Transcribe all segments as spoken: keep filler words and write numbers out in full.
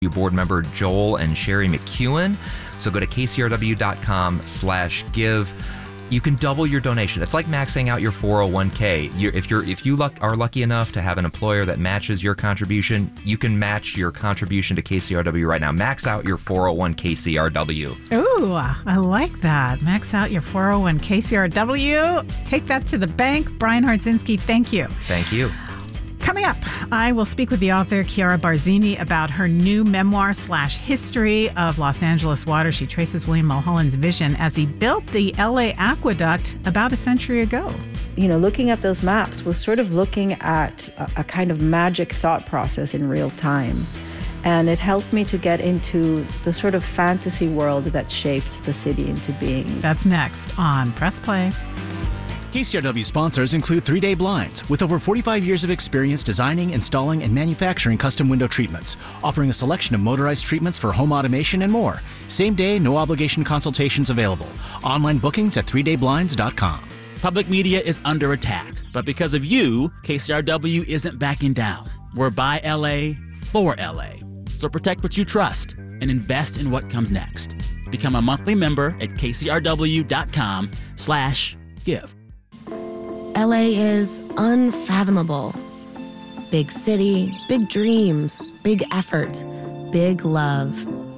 board member Joel and Sherry McEwen. So go to kcrw.com slash give. You can double your donation. It's like maxing out your four oh one k. You're, if you're if you luck, are lucky enough to have an employer that matches your contribution, you can match your contribution to K C R W right now. Max out your four oh one K C R W. Ooh, I like that. Max out your four oh one K C R W. Take that to the bank. Brian Hardzinski, thank you. Thank you. Coming up, I will speak with the author Chiara Barzini about her new memoir slash history of Los Angeles water. She traces William Mulholland's vision as he built the L A aqueduct about a century ago. You know, looking at those maps was sort of looking at a, a kind of magic thought process in real time. And it helped me to get into the sort of fantasy world that shaped the city into being. That's next on Press Play. K C R W sponsors include three day Blinds, with over forty-five years of experience designing, installing, and manufacturing custom window treatments, offering a selection of motorized treatments for home automation and more. Same day, no obligation consultations available. Online bookings at three day blinds dot com. Public media is under attack, but because of you, K C R W isn't backing down. We're by L A, for L A. So protect what you trust and invest in what comes next. Become a monthly member at kcrw.com slash give. L A is unfathomable. Big city, big dreams, big effort, big love.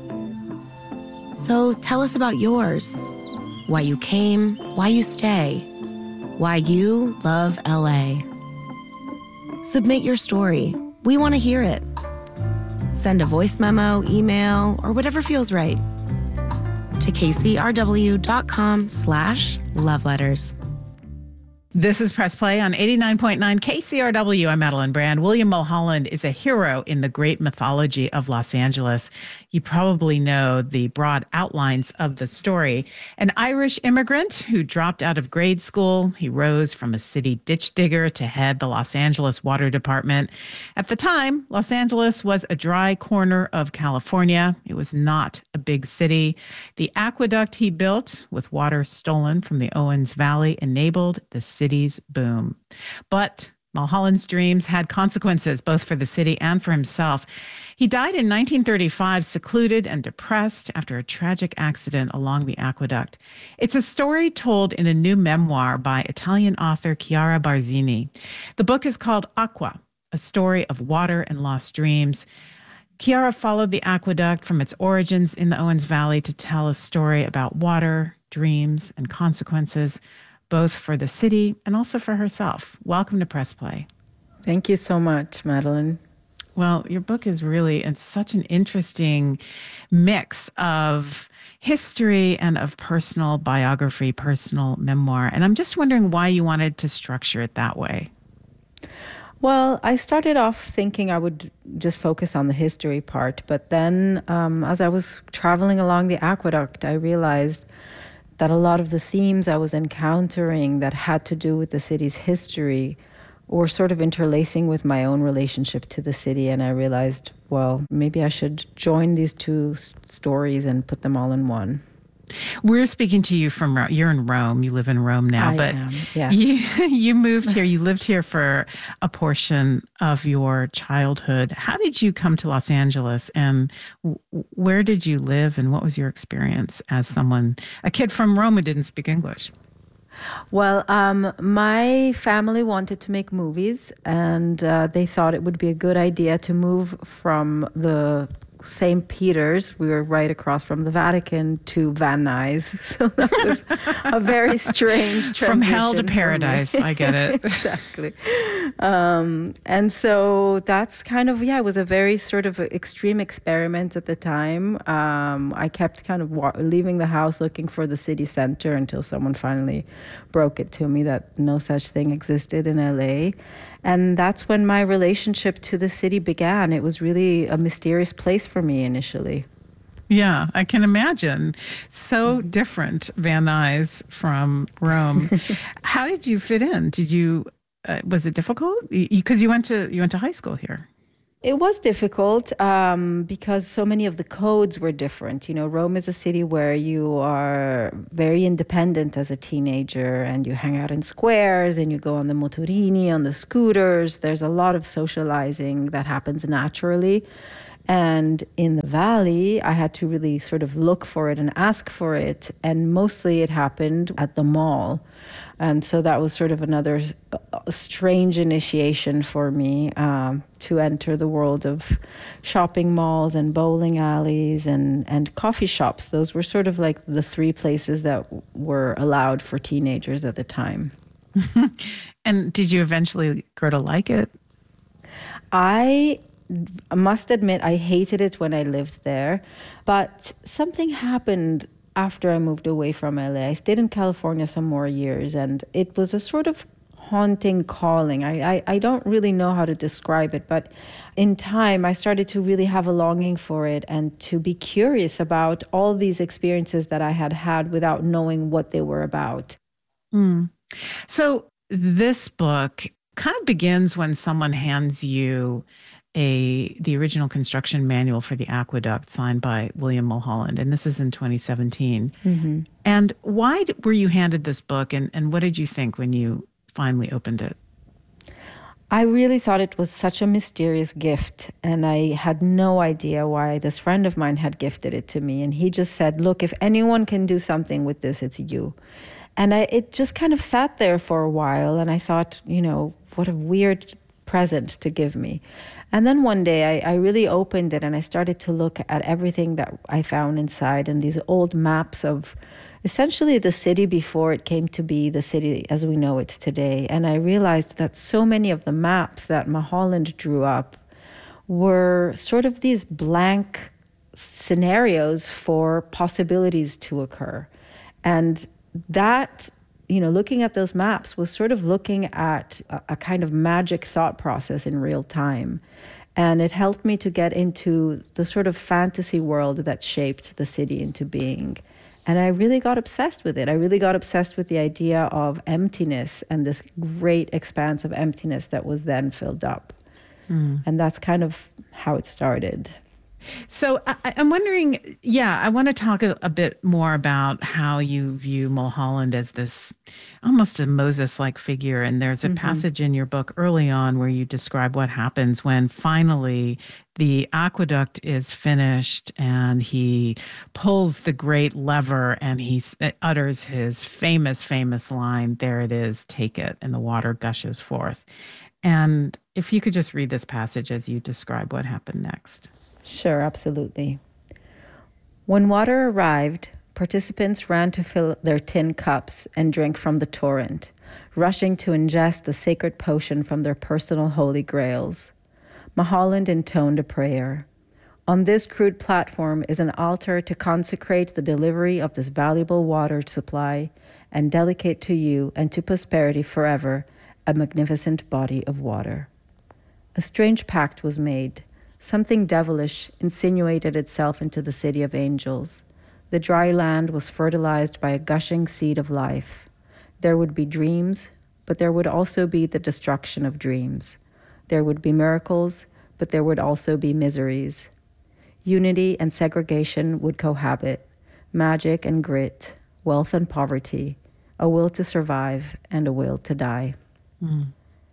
So tell us about yours. Why you came, why you stay, why you love L A. Submit your story. We want to hear it. Send a voice memo, email, or whatever feels right to kcrw.com slash love letters. This is Press Play on eighty-nine point nine K C R W. I'm Madeline Brand. William Mulholland is a hero in the great mythology of Los Angeles. You probably know the broad outlines of the story. An Irish immigrant who dropped out of grade school. He rose from a city ditch digger to head the Los Angeles Water Department. At the time, Los Angeles was a dry corner of California. It was not a big city. The aqueduct he built, with water stolen from the Owens Valley, enabled the city city's boom. But Mulholland's dreams had consequences, both for the city and for himself. He died in nineteen thirty-five, secluded and depressed after a tragic accident along the aqueduct. It's a story told in a new memoir by Italian author Chiara Barzini. The book is called Acqua, a story of water and lost dreams. Chiara followed the aqueduct from its origins in the Owens Valley to tell a story about water, dreams, and consequences, both for the city and also for herself. Welcome to Press Play. Thank you so much, Madeline. Well, your book is really it's such an interesting mix of history and of personal biography, personal memoir. And I'm just wondering why you wanted to structure it that way. Well, I started off thinking I would just focus on the history part. But then um, as I was traveling along the aqueduct, I realized that a lot of the themes I was encountering that had to do with the city's history were sort of interlacing with my own relationship to the city. And I realized, well, maybe I should join these two s- stories and put them all in one. We're speaking to you from, you're in Rome. You live in Rome now, I but am, yes. you, you moved here, you lived here for a portion of your childhood. How did you come to Los Angeles, and w- where did you live, and what was your experience as someone, a kid from Rome who didn't speak English? Well, um, my family wanted to make movies, and uh, they thought it would be a good idea to move from the Saint Peter's, we were right across from the Vatican, to Van Nuys. So that was a very strange transition. From hell to paradise, I get it. Exactly. Um, and so that's kind of, yeah, it was a very sort of extreme experiment at the time. Um, I kept kind of wa- leaving the house looking for the city center until someone finally broke it to me that no such thing existed in L A. And that's when my relationship to the city began. It was really a mysterious place for me initially. Yeah, I can imagine. So different, Van Nuys from Rome. How did you fit in? Did you? Uh, was it difficult? Because you, you went to you went to high school here. It was difficult um, because so many of the codes were different. You know, Rome is a city where you are very independent as a teenager, and you hang out in squares and you go on the motorini, on the scooters. There's a lot of socializing that happens naturally. And in the valley, I had to really sort of look for it and ask for it. And mostly it happened at the mall. And so that was sort of another strange initiation for me um, to enter the world of shopping malls and bowling alleys and, and coffee shops. Those were sort of like the three places that were allowed for teenagers at the time. And did you eventually grow to like it? I must admit I hated it when I lived there, but something happened after I moved away from L A. I stayed in California some more years, and it was a sort of haunting calling. I, I, I don't really know how to describe it, but in time I started to really have a longing for it and to be curious about all these experiences that I had had without knowing what they were about. Mm. So this book kind of begins when someone hands you a the original construction manual for the aqueduct signed by William Mulholland, and this is in twenty seventeen. Mm-hmm. And why were you handed this book, and, and what did you think when you finally opened it? I really thought it was such a mysterious gift, and I had no idea why this friend of mine had gifted it to me. And he just said, look, if anyone can do something with this, it's you. And I, it just kind of sat there for a while, and I thought, you know, what a weird present to give me. And then one day I, I really opened it and I started to look at everything that I found inside, and these old maps of essentially the city before it came to be the city as we know it today. And I realized that so many of the maps that Mulholland drew up were sort of these blank scenarios for possibilities to occur. And that, you know, looking at those maps was sort of looking at a, a kind of magic thought process in real time. And it helped me to get into the sort of fantasy world that shaped the city into being. And I really got obsessed with it. I really got obsessed with the idea of emptiness and this great expanse of emptiness that was then filled up. Mm. And that's kind of how it started. So I, I'm wondering, yeah, I want to talk a, a bit more about how you view Mulholland as this almost a Moses-like figure. And there's a mm-hmm. passage in your book early on where you describe what happens when finally the aqueduct is finished and he pulls the great lever and he utters his famous, famous line, "There it is, take it," and the water gushes forth. And if you could just read this passage as you describe what happened next. Sure, absolutely. When water arrived, participants ran to fill their tin cups and drink from the torrent, rushing to ingest the sacred potion from their personal holy grails. Mulholland intoned a prayer. On this crude platform is an altar to consecrate the delivery of this valuable water supply and dedicate to you and to posterity forever a magnificent body of water. A strange pact was made. Something devilish insinuated itself into the city of angels. The dry land was fertilized by a gushing seed of life. There would be dreams, but there would also be the destruction of dreams. There would be miracles, but there would also be miseries. Unity and segregation would cohabit, magic and grit, wealth and poverty, a will to survive and a will to die. Mm.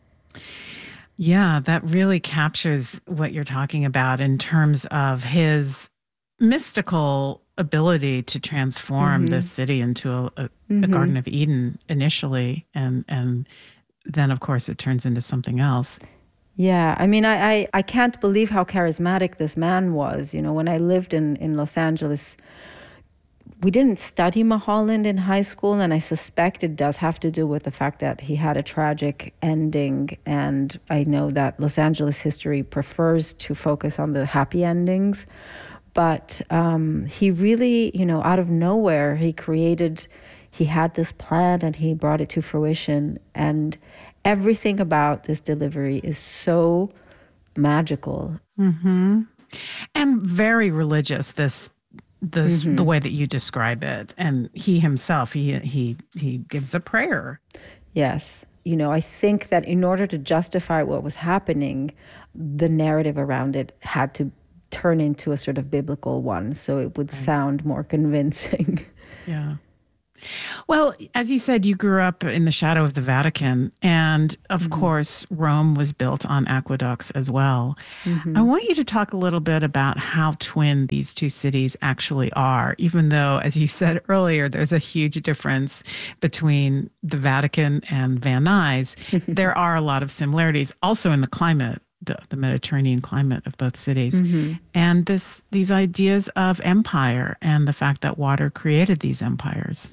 Yeah, that really captures what you're talking about in terms of his mystical ability to transform mm-hmm. this city into a, a, mm-hmm. a Garden of Eden initially, and and then, of course, it turns into something else. Yeah, I mean, I, I, I can't believe how charismatic this man was. You know, when I lived in, in Los Angeles, we didn't study Mulholland in high school, and I suspect it does have to do with the fact that he had a tragic ending. And I know that Los Angeles history prefers to focus on the happy endings. But um, he really, you know, out of nowhere, he created, he had this plan and he brought it to fruition. And everything about this delivery is so magical. Mm-hmm. And very religious, this This mm-hmm. the way that you describe it. And he himself, he he he gives a prayer. Yes. You know, I think that in order to justify what was happening, the narrative around it had to turn into a sort of biblical one, so it would right. sound more convincing. Yeah. Well, as you said, you grew up in the shadow of the Vatican. And of mm-hmm. course, Rome was built on aqueducts as well. Mm-hmm. I want you to talk a little bit about how twin these two cities actually are, even though, as you said earlier, there's a huge difference between the Vatican and Van Nuys. There are a lot of similarities also in the climate. The, the Mediterranean climate of both cities, mm-hmm. and this these ideas of empire and the fact that water created these empires.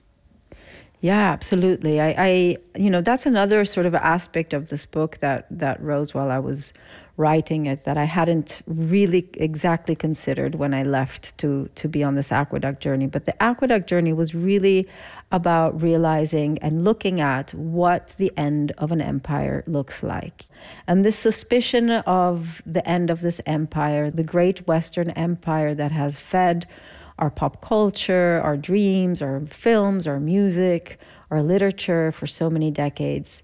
Yeah, absolutely. I, I, you know, that's another sort of aspect of this book that that rose while I was writing it that I hadn't really exactly considered when I left to to be on this aqueduct journey. But the aqueduct journey was really about realizing and looking at what the end of an empire looks like. And this suspicion of the end of this empire, the great Western empire that has fed our pop culture, our dreams, our films, our music, our literature for so many decades,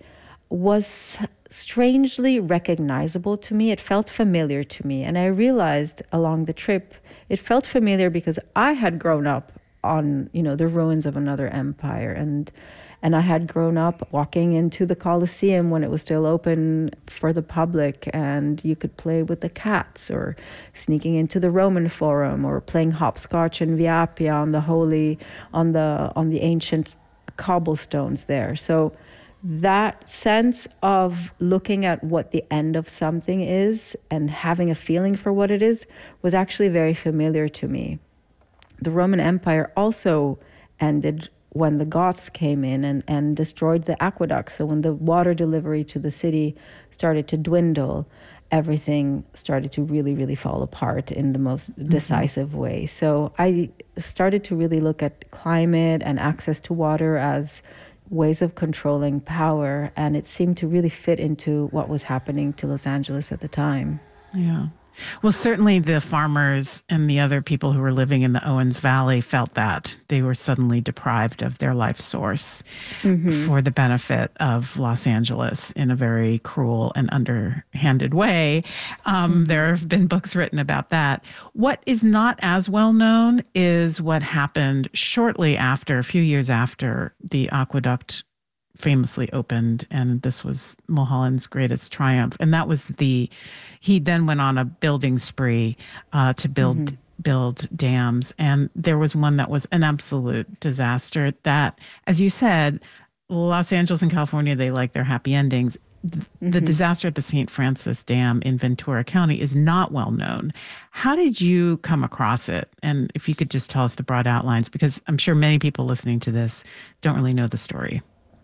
was strangely recognizable to me. It felt familiar to me. And I realized along the trip, it felt familiar because I had grown up on, you know, the ruins of another empire. And and I had grown up walking into the Colosseum when it was still open for the public, and you could play with the cats, or sneaking into the Roman Forum, or playing hopscotch in Via Appia on the holy, on the on the ancient cobblestones there. So that sense of looking at what the end of something is and having a feeling for what it is was actually very familiar to me. The Roman Empire also ended when the Goths came in and, and destroyed the aqueducts. So when the water delivery to the city started to dwindle, everything started to really, really fall apart in the most mm-hmm. decisive way. So I started to really look at climate and access to water as ways of controlling power, and it seemed to really fit into what was happening to Los Angeles at the time. Yeah. Well, certainly the farmers and the other people who were living in the Owens Valley felt that they were suddenly deprived of their life source mm-hmm. for the benefit of Los Angeles in a very cruel and underhanded way. Um, mm-hmm. There have been books written about that. What is not as well known is what happened shortly after, a few years after the aqueduct famously opened, and this was Mulholland's greatest triumph. And that was the, he then went on a building spree uh, to build mm-hmm. build dams. And there was one that was an absolute disaster that, as you said, Los Angeles and California, they like their happy endings. Mm-hmm. The disaster at the Saint Francis Dam in Ventura County is not well known. How did you come across it? And if you could just tell us the broad outlines, because I'm sure many people listening to this don't really know the story.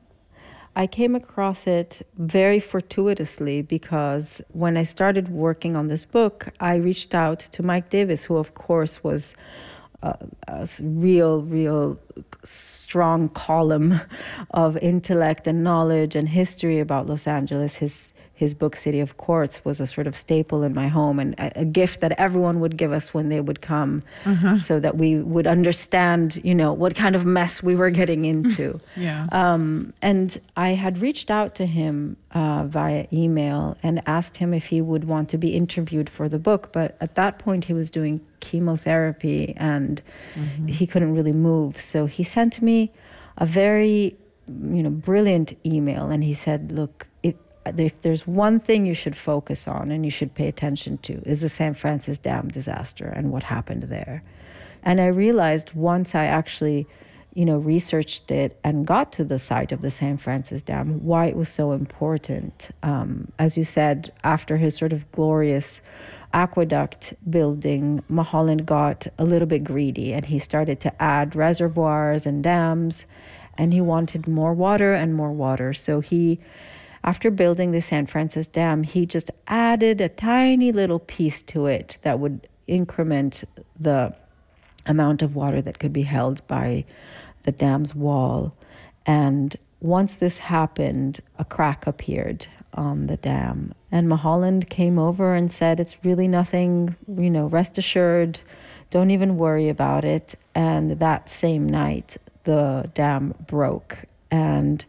I came across it very fortuitously because when I started working on this book, I reached out to Mike Davis, who of course was a, a real, real strong column of intellect and knowledge and history about Los Angeles. His His book, City of Quartz, was a sort of staple in my home, and a, a gift that everyone would give us when they would come uh-huh. so that we would understand, you know, what kind of mess we were getting into. yeah. Um, and I had reached out to him uh, via email and asked him if he would want to be interviewed for the book. But at that point, he was doing chemotherapy and mm-hmm. he couldn't really move. So he sent me a very, you know, brilliant email, and he said, look, it, if there's one thing you should focus on and you should pay attention to is the Saint Francis Dam disaster and what happened there. And I realized once I actually, you know, researched it and got to the site of the Saint Francis Dam, why it was so important. Um, as you said, after his sort of glorious aqueduct building, Mulholland got a little bit greedy and he started to add reservoirs and dams, and he wanted more water and more water. So he After building the Saint Francis Dam, he just added a tiny little piece to it that would increment the amount of water that could be held by the dam's wall. And once this happened, a crack appeared on the dam. And Mulholland came over and said, it's really nothing, you know, rest assured, don't even worry about it. And that same night, the dam broke, and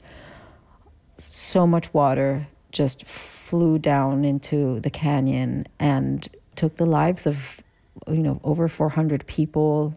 so much water just flew down into the canyon and took the lives of, you know, over four hundred people,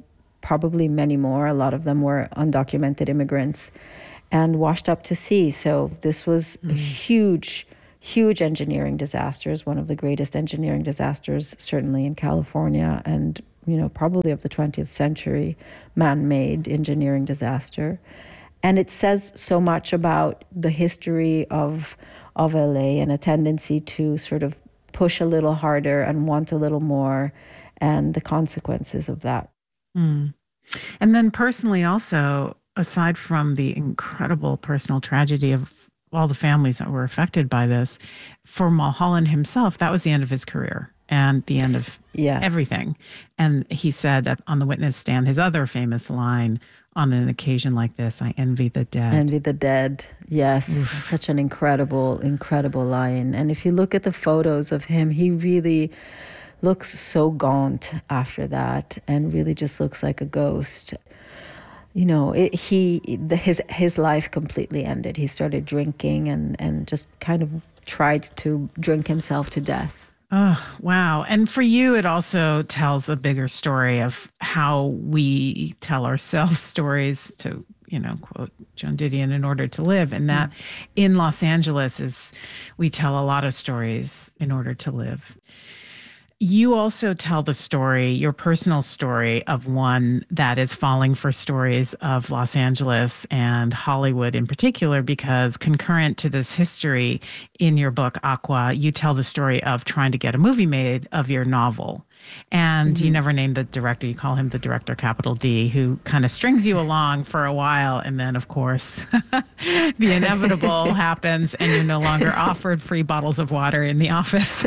probably many more. A lot of them were undocumented immigrants and washed up to sea. So this was mm-hmm. a huge, huge engineering disasters, one of the greatest engineering disasters, certainly in California, and, you know, probably of the twentieth century, man-made engineering disaster. And it says so much about the history of of L A and a tendency to sort of push a little harder and want a little more, and the consequences of that. Mm. And then personally also, aside from the incredible personal tragedy of all the families that were affected by this, for Mulholland himself, that was the end of his career and the end of yeah. everything. And he said that on the witness stand, his other famous line, on an occasion like this, I envy the dead. Envy the dead. Yes. Oof. Such an incredible, incredible line. And if you look at the photos of him, he really looks so gaunt after that and really just looks like a ghost. You know, it, he the, his his life completely ended. He started drinking and, and just kind of tried to drink himself to death. Oh, wow. And for you, it also tells a bigger story of how we tell ourselves stories to, you know, quote Joan Didion, in order to live. And that mm. in Los Angeles is we tell a lot of stories in order to live. You also tell the story, your personal story, of one that is falling for stories of Los Angeles and Hollywood in particular, because concurrent to this history in your book, Aqua, you tell the story of trying to get a movie made of your novel. And mm-hmm. you never name the director. You call him the director, capital D, who kind of strings you along for a while. And then, of course, the inevitable happens and you're no longer offered free bottles of water in the office.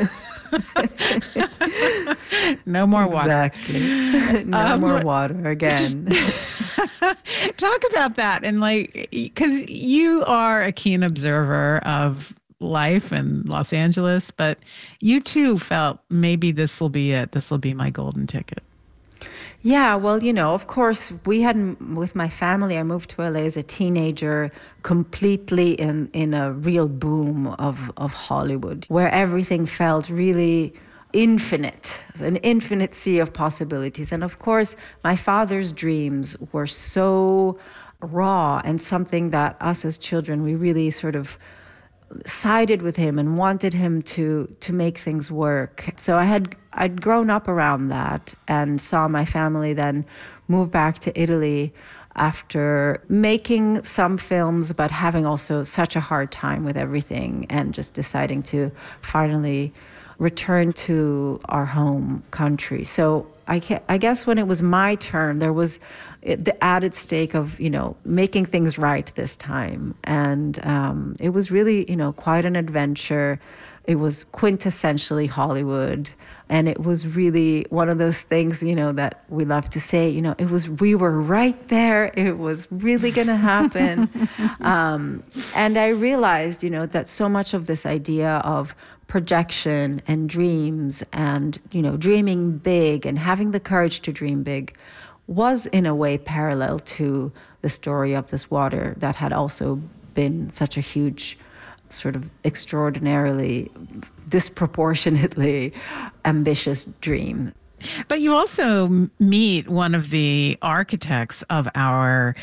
No more water. Exactly. No um, more water again. Talk about that. And like, because you are a keen observer of life in Los Angeles, but you too felt maybe this will be it. This will be my golden ticket. Yeah, well, you know, of course, we had, with my family, I moved to L A as a teenager, completely in, in a real boom of, of Hollywood, where everything felt really infinite, an infinite sea of possibilities. And of course, my father's dreams were so raw and something that us as children, we really sort of sided with him and wanted him to to make things work. So I had I'd grown up around that and saw my family then move back to Italy after making some films, but having also such a hard time with everything and just deciding to finally return to our home country. So I, I guess when it was my turn, there was the added stake of, you know, making things right this time. And um, it was really, you know, quite an adventure. It was quintessentially Hollywood. And it was really one of those things, you know, that we love to say, you know, it was, we were right there. It was really going to happen. um, and I realized, you know, that so much of this idea of projection and dreams and, you know, dreaming big and having the courage to dream big was in a way parallel to the story of this water that had also been such a huge, sort of extraordinarily, disproportionately ambitious dream. But you also meet one of the architects of our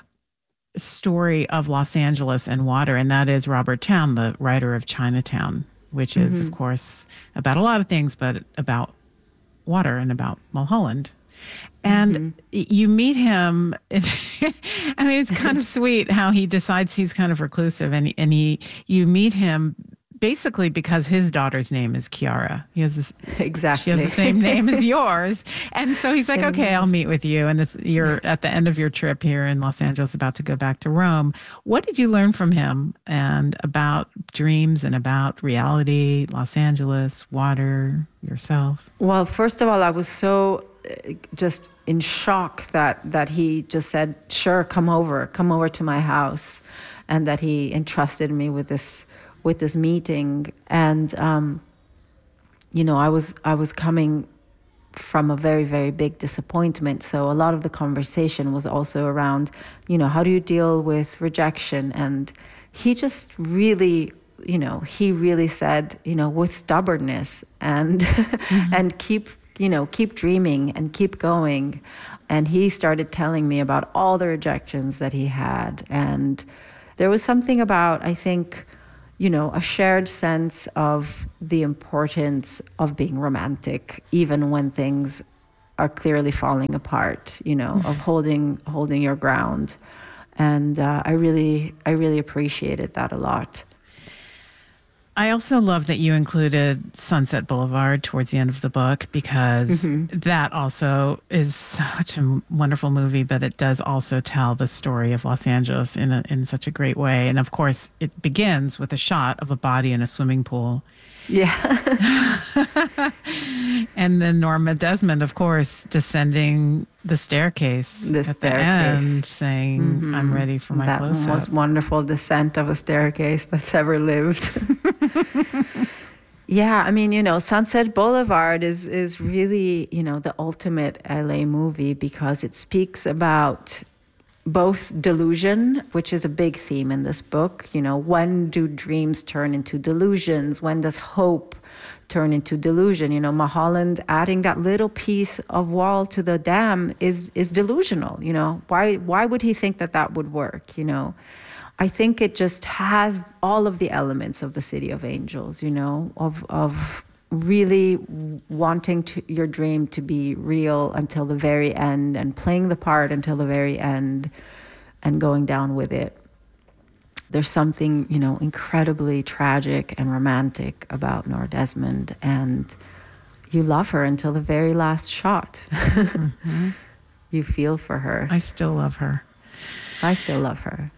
story of Los Angeles and water, and that is Robert Towne, the writer of Chinatown, which is, mm-hmm. of course, about a lot of things, but about water and about Mulholland. And mm-hmm. you meet him. I mean, it's kind of sweet how he decides he's kind of reclusive, and and he you meet him basically because his daughter's name is Chiara. He has this exactly. She has the same name as yours, and so he's same like, okay, I'll meet with you. And it's, you're at the end of your trip here in Los Angeles, about to go back to Rome. What did you learn from him and about dreams and about reality, Los Angeles, water, yourself? Well, first of all, I was so just in shock that that he just said, sure, come over, come over to my house, and that he entrusted me with this with this meeting. And um, you know, I was I was coming from a very, very big disappointment. So a lot of the conversation was also around, you know, how do you deal with rejection? And he just really, you know, he really said, you know, with stubbornness and mm-hmm. and keep you know, keep dreaming and keep going. And he started telling me about all the rejections that he had. And there was something about, I think, you know, a shared sense of the importance of being romantic, even when things are clearly falling apart, you know, of holding holding your ground. And uh, I really, I really appreciated that a lot. I also love that you included Sunset Boulevard towards the end of the book, because mm-hmm. that also is such a wonderful movie, but it does also tell the story of Los Angeles in a, in such a great way. And of course, it begins with a shot of a body in a swimming pool. Yeah. And then Norma Desmond, of course, descending the staircase the at staircase. the end, saying, mm-hmm. I'm ready for my that close-up. That most wonderful descent of a staircase that's ever lived. Yeah, I mean, you know, Sunset Boulevard is is really, you know, the ultimate L A movie, because it speaks about both delusion, which is a big theme in this book. You know, when do dreams turn into delusions? When does hope turn into delusion? You know, Mulholland adding that little piece of wall to the dam is is delusional. You know, why why would he think that that would work? You know, I think it just has all of the elements of the City of Angels. You know, of of really wanting to, your dream to be real until the very end, and playing the part until the very end, and going down with it. There's something, you know, incredibly tragic and romantic about Nora Desmond, and you love her until the very last shot. Mm-hmm. You feel for her. I still love her. I still love her.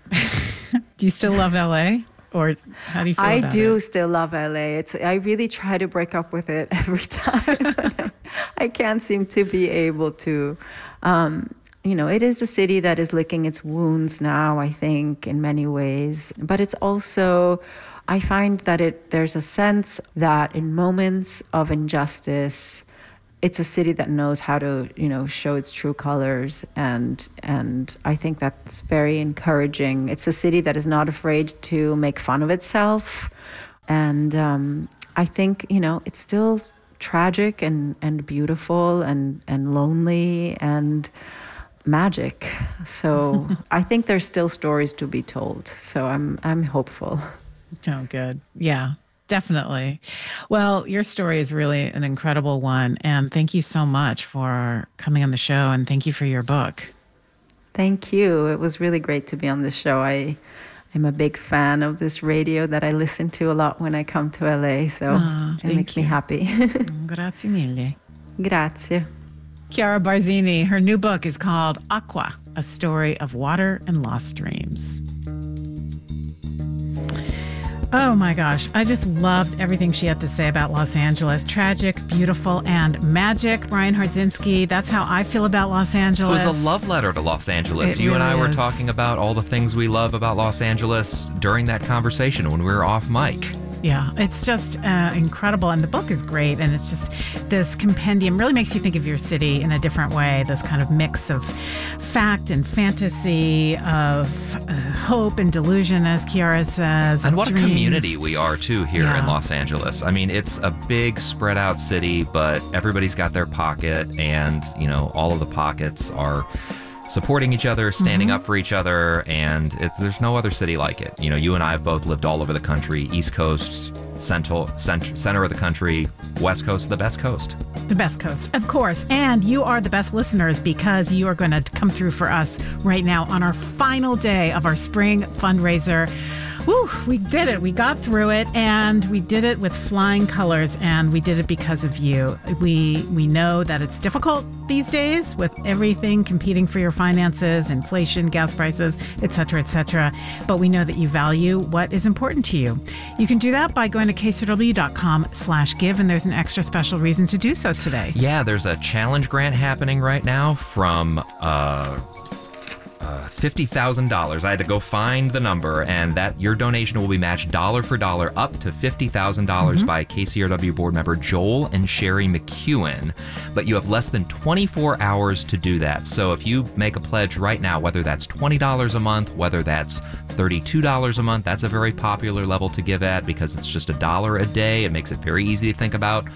Do you still love L A? Or how do you feel I about do it? still love L A. It's I really try to break up with it every time. I, I can't seem to be able to. Um, you know, it is a city that is licking its wounds now, I think, in many ways. But it's also, I find that it there's a sense that in moments of injustice, it's a city that knows how to, you know, show its true colors, and and I think that's very encouraging. It's a city that is not afraid to make fun of itself, and um, I think, you know, it's still tragic and and beautiful and and lonely and magic. So I think there's still stories to be told. So I'm I'm hopeful. Oh, good. Yeah. Definitely. Well, your story is really an incredible one. And thank you so much for coming on the show. And thank you for your book. Thank you. It was really great to be on the show. I am a big fan of this radio that I listen to a lot when I come to L A. So oh, it makes you. me happy. Grazie mille. Grazie. Chiara Barzini, her new book is called Aqua, A Story of Water and Lost Dreams. Oh my gosh, I just loved everything she had to say about Los Angeles. Tragic, beautiful, and magic. Brian Hardzinski, that's how I feel about Los Angeles. It was a love letter to Los Angeles. It you really and I were is. talking about all the things we love about Los Angeles during that conversation when we were off mic. Yeah, it's just uh, incredible. And the book is great. And it's just this compendium really makes you think of your city in a different way. This kind of mix of fact and fantasy, of uh, hope and delusion, as Chiara says. And what dreams. a community we are, too, here yeah. in Los Angeles. I mean, it's a big, spread out city, but everybody's got their pocket. And, you know, all of the pockets are supporting each other, standing mm-hmm. up for each other, and it's, there's no other city like it. You know, you and I have both lived all over the country, East Coast, central, cent- center of the country, West Coast, the best coast. The best coast, of course. And you are the best listeners, because you are going to come through for us right now on our final day of our spring fundraiser. Woo, we did it. We got through it, and we did it with flying colors, and we did it because of you. We we know that it's difficult these days with everything competing for your finances, inflation, gas prices, et cetera, et cetera. But we know that you value what is important to you. You can do that by going to K C R W dot com slash give, and there's an extra special reason to do so today. Yeah, there's a challenge grant happening right now from uh Uh, fifty thousand dollars. I had to go find the number, and that your donation will be matched dollar for dollar up to fifty thousand dollars mm-hmm. by K C R W board member Joel and Sherry McEwen. But you have less than twenty-four hours to do that. So if you make a pledge right now, whether that's twenty dollars a month, whether that's thirty-two dollars a month, that's a very popular level to give at because it's just a dollar a day. It makes it very easy to think about.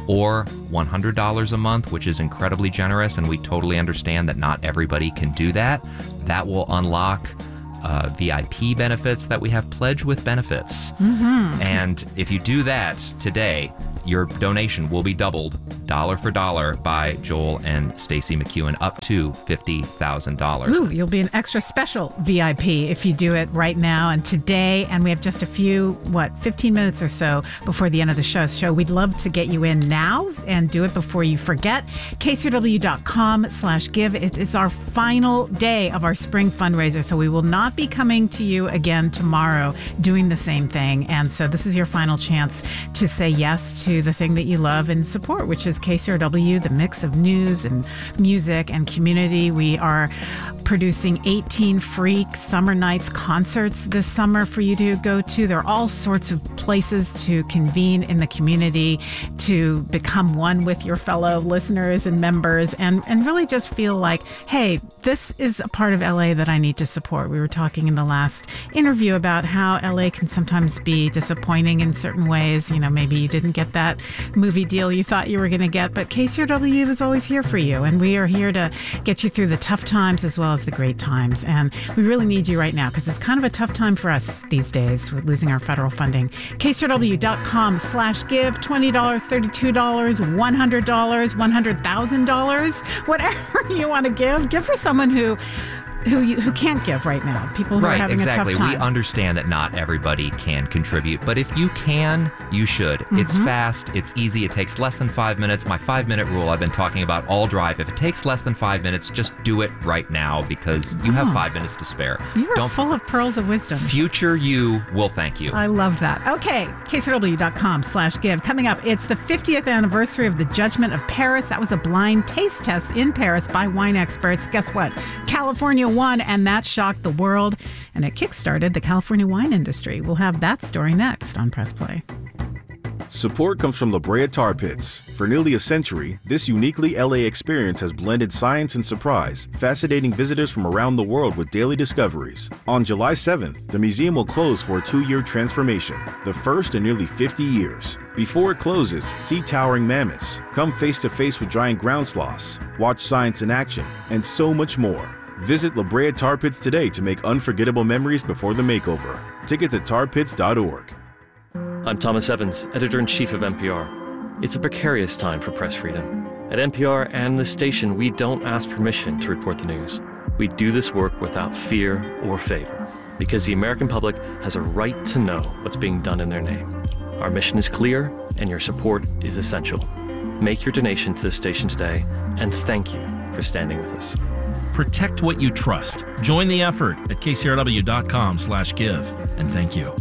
or one hundred dollars a month, which is incredibly generous, and we totally understand that not everybody can do that. That will unlock uh, V I P benefits that we have Pledge with benefits. Mm-hmm. And if you do that today, your donation will be doubled dollar for dollar by Joel and Stacey McEwen, up to fifty thousand dollars. Ooh, you'll be an extra special V I P if you do it right now and today. And we have just a few, what, fifteen minutes or so before the end of the show. So we'd love to get you in now and do it before you forget. K C R W dot com slash give. It is our final day of our spring fundraiser. So we will not be coming to you again tomorrow doing the same thing. And so this is your final chance to say yes to the thing that you love and support, which is K C R W, the mix of news and music and community. We are producing eighteen free summer nights concerts this summer for you to go to. There are all sorts of places to convene in the community, to become one with your fellow listeners and members, and, and really just feel like, hey, this is a part of L A that I need to support. We were talking in the last interview about how L A can sometimes be disappointing in certain ways. You know, maybe you didn't get that movie deal you thought you were going to get, but K C R W is always here for you, and we are here to get you through the tough times as well as the great times. And we really need you right now because it's kind of a tough time for us these days with losing our federal funding. K C R W dot com slash give, twenty dollars, thirty-two dollars, one hundred dollars, one hundred thousand dollars, whatever you want to give. Give for someone who who you, who can't give right now, people who right, are having exactly. a tough time. We understand that not everybody can contribute, but if you can, you should. Mm-hmm. It's fast, it's easy, it takes less than five minutes. My five-minute rule I've been talking about all drive. If it takes less than five minutes, just do it right now because you oh. have five minutes to spare. You are Don't, full of pearls of wisdom. Future you will thank you. I love that. Okay, K C R W dot com slash give. Coming up, it's the fiftieth anniversary of the Judgment of Paris. That was a blind taste test in Paris by wine experts. Guess what? California won, and that shocked the world, and it kickstarted the California wine industry. We'll have that story next on Press Play. Support comes from La Brea Tar Pits. For nearly a century, this uniquely L A experience has blended science and surprise, fascinating visitors from around the world with daily discoveries. On July seventh, the museum will close for a two-year transformation, the first in nearly fifty years. Before it closes, see towering mammoths, come face-to-face with giant ground sloths, watch science in action, and so much more. Visit La Brea Tar Pits today to make unforgettable memories before the makeover. Tickets at tar pits dot org. I'm Thomas Evans, Editor-in-Chief of N P R. It's a precarious time for press freedom. At N P R and the station, we don't ask permission to report the news. We do this work without fear or favor, because the American public has a right to know what's being done in their name. Our mission is clear, and your support is essential. Make your donation to this station today, and thank you for standing with us. Protect what you trust. Join the effort at K C R W dot com slash give, and thank you.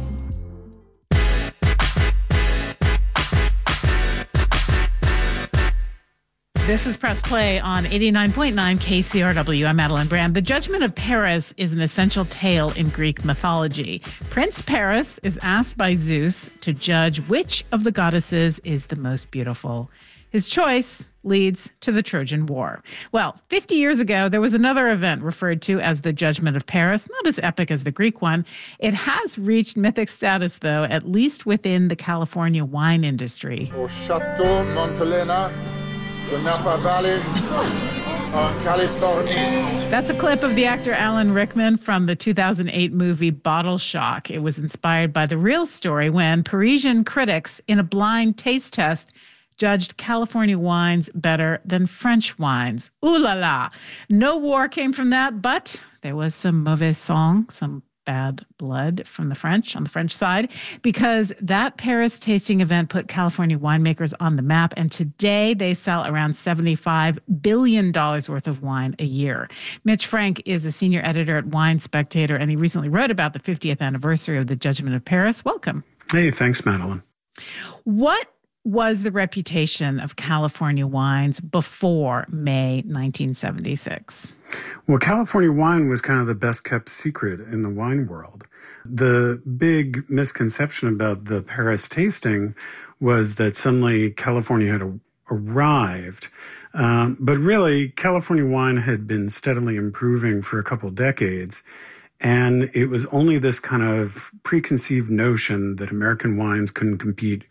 This is Press Play on eighty-nine point nine K C R W. I'm Madeline Brand. The Judgment of Paris is an essential tale in Greek mythology. Prince Paris is asked by Zeus to judge which of the goddesses is the most beautiful. His choice leads to the Trojan War. Well, fifty years ago, there was another event referred to as the Judgment of Paris, not as epic as the Greek one. It has reached mythic status, though, at least within the California wine industry. Or Chateau Montelena, the Napa Valley, uh, California. That's a clip of the actor Alan Rickman from the two thousand eight movie Bottle Shock. It was inspired by the real story when Parisian critics, in a blind taste test, judged California wines better than French wines. Ooh la la. No war came from that, but there was some mauvais sang, some bad blood from the French, on the French side, because that Paris tasting event put California winemakers on the map, and today they sell around seventy-five billion dollars worth of wine a year. Mitch Frank is a senior editor at Wine Spectator, and he recently wrote about the fiftieth anniversary of the Judgment of Paris. Welcome. Hey, thanks, Madeline. What was the reputation of California wines before May nineteen seventy-six? Well, California wine was kind of the best kept secret in the wine world. The big misconception about the Paris tasting was that suddenly California had a, arrived. Um, but really, California wine had been steadily improving for a couple decades. And it was only this kind of preconceived notion that American wines couldn't compete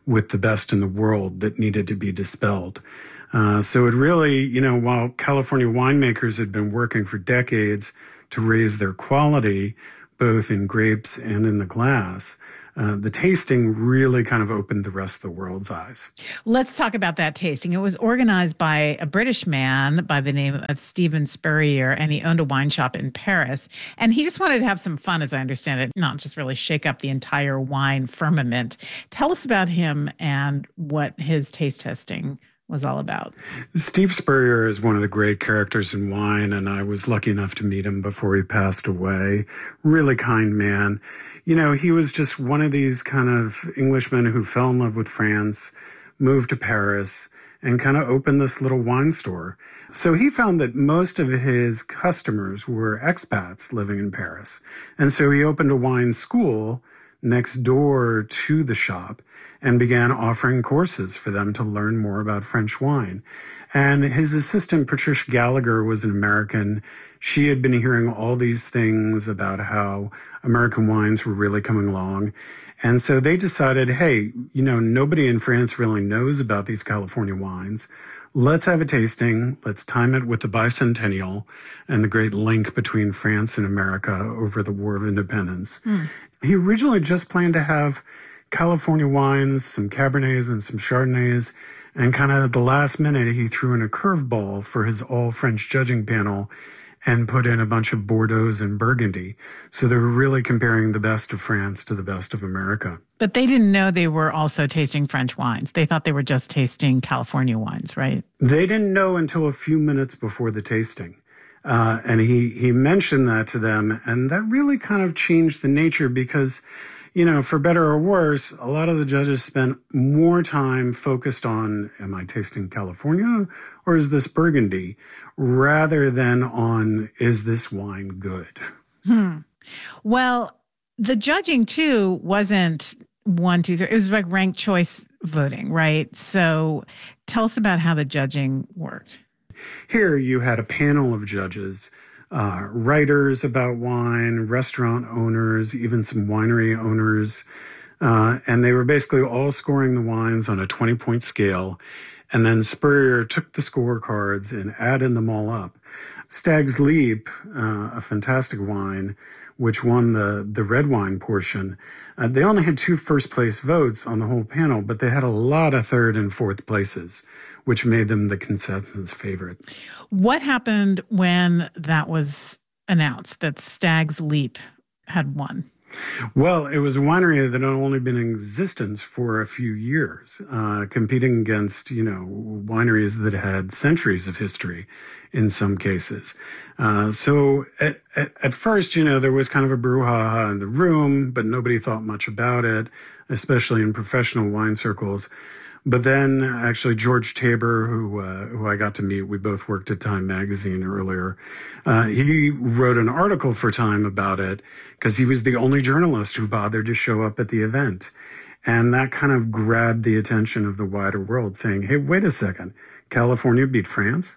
with the best in the world that needed to be dispelled. Uh, so it really, you know, while California winemakers had been working for decades to raise their quality, both in grapes and in the glass, uh, the tasting really kind of opened the rest of the world's eyes. Let's talk about that tasting. It was organized by a British man by the name of Stephen Spurrier, and he owned a wine shop in Paris. And he just wanted to have some fun, as I understand it, not just really shake up the entire wine firmament. Tell us about him and what his taste testing was all about. Steve Spurrier is one of the great characters in wine, and I was lucky enough to meet him before he passed away. Really kind man. You know, he was just one of these kind of Englishmen who fell in love with France, moved to Paris, and kind of opened this little wine store. So he found that most of his customers were expats living in Paris. And so he opened a wine school next door to the shop and began offering courses for them to learn more about French wine. And his assistant, Patricia Gallagher, was an American. She had been hearing all these things about how American wines were really coming along. And so they decided, hey, you know, nobody in France really knows about these California wines. Let's have a tasting. Let's time it with the bicentennial and the great link between France and America over the War of Independence. Mm. He originally just planned to have California wines, some Cabernets and some Chardonnays, and kind of at the last minute, he threw in a curveball for his all-French judging panel and put in a bunch of Bordeaux's and Burgundy. So they were really comparing the best of France to the best of America. But they didn't know they were also tasting French wines. They thought they were just tasting California wines, right? They didn't know until a few minutes before the tasting. Uh, and he, he mentioned that to them, and that really kind of changed the nature because, you know, for better or worse, a lot of the judges spent more time focused on, am I tasting California or is this Burgundy, rather than on, is this wine good? Hmm. Well, the judging, too, wasn't one, two, three. It was like ranked choice voting, right? So tell us about how the judging worked. Here you had a panel of judges, uh, writers about wine, restaurant owners, even some winery owners, uh, and they were basically all scoring the wines on a twenty-point scale. And then Spurrier took the scorecards and added them all up. Stag's Leap, uh, a fantastic wine, which won the, the red wine portion, uh, they only had two first-place votes on the whole panel, but they had a lot of third and fourth places, which made them the consensus favorite. What happened when that was announced, that Stag's Leap had won? Well, it was a winery that had only been in existence for a few years, uh, competing against, you know, wineries that had centuries of history in some cases. Uh, so at, at, at first, you know, there was kind of a brouhaha in the room, but nobody thought much about it, especially in professional wine circles. But then actually George Tabor, who uh, who I got to meet, we both worked at Time Magazine earlier, uh, he wrote an article for Time about it because he was the only journalist who bothered to show up at the event. And that kind of grabbed the attention of the wider world, saying, hey, wait a second, California beat France?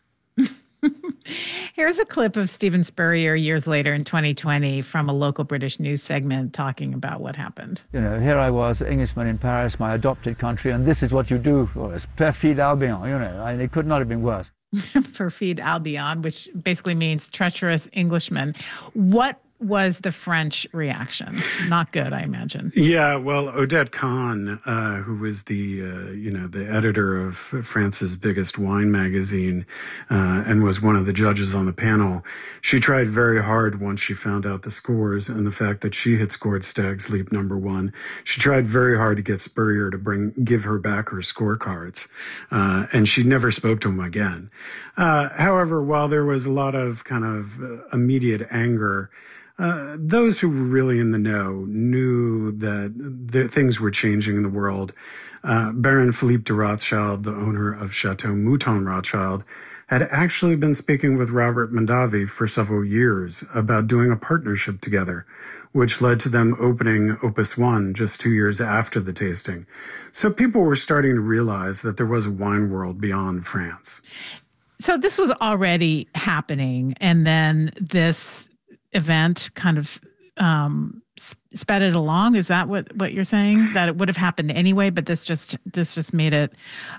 Here's a clip of Stephen Spurrier years later in twenty twenty from a local British news segment talking about what happened. You know, here I was, Englishman in Paris, my adopted country, and this is what you do for us. Perfide Albion, you know, and it could not have been worse. Perfide Albion, which basically means treacherous Englishman. What was the French reaction? Not good, I imagine. Yeah, well, Odette Kahn, uh, who was the, uh, you know, the editor of France's biggest wine magazine uh, and was one of the judges on the panel, she tried very hard once she found out the scores and the fact that she had scored Stag's Leap number one. She tried very hard to get Spurrier to bring give her back her scorecards, uh, and she never spoke to him again. Uh, however, while there was a lot of kind of uh, immediate anger, Uh, those who were really in the know knew that the, things were changing in the world. Uh, Baron Philippe de Rothschild, the owner of Chateau Mouton Rothschild, had actually been speaking with Robert Mondavi for several years about doing a partnership together, which led to them opening Opus One just two years after the tasting. So people were starting to realize that there was a wine world beyond France. So this was already happening, and then this event kind of um, sped it along? Is that what, what you're saying? That it would have happened anyway, but this just this just made it,